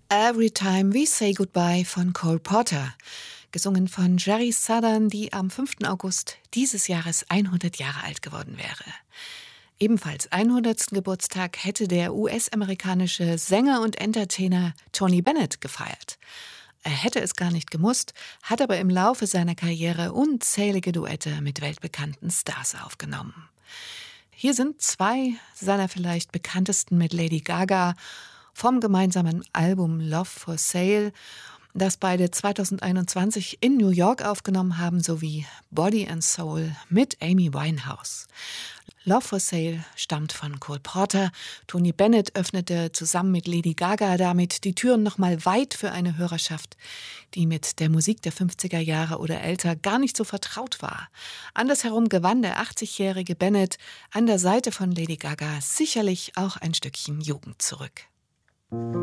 Every Time We Say Goodbye von Cole Porter, gesungen von Jerry Southern, die am 5. August dieses Jahres 100 Jahre alt geworden wäre. Ebenfalls 100. Geburtstag hätte der US-amerikanische Sänger und Entertainer Tony Bennett gefeiert. Er hätte es gar nicht gemusst, hat aber im Laufe seiner Karriere unzählige Duette mit weltbekannten Stars aufgenommen. Hier sind zwei seiner vielleicht bekanntesten mit Lady Gaga vom gemeinsamen Album Love for Sale, das beide 2021 in New York aufgenommen haben, sowie Body and Soul mit Amy Winehouse. Love for Sale stammt von Cole Porter. Tony Bennett öffnete zusammen mit Lady Gaga damit die Türen nochmal weit für eine Hörerschaft, die mit der Musik der 50er Jahre oder älter gar nicht so vertraut war. Andersherum gewann der 80-jährige Bennett an der Seite von Lady Gaga sicherlich auch ein Stückchen Jugend zurück.